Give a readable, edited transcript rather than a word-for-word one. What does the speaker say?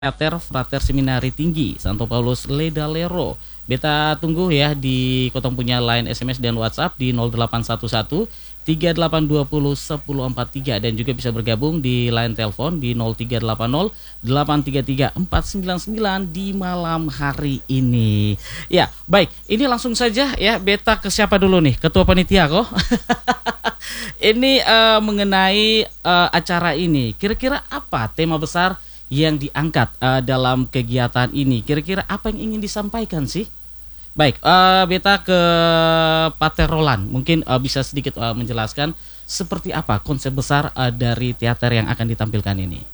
Teater Frater Seminari Tinggi Santo Paulus Ledalero. Beta tunggu ya di kotong punya line SMS dan WhatsApp di 0811 3820 1043 dan juga bisa bergabung di line telepon di 0380 833 499 di malam hari ini. Ya, baik. Ini langsung saja ya beta ke siapa dulu nih? Ketua panitia kok. Ini mengenai acara ini. Kira-kira apa tema besar yang diangkat dalam kegiatan ini? Kira-kira apa yang ingin disampaikan sih? Baik, beta ke Pater Roland. Mungkin bisa sedikit menjelaskan seperti apa konsep besar dari teater yang akan ditampilkan ini.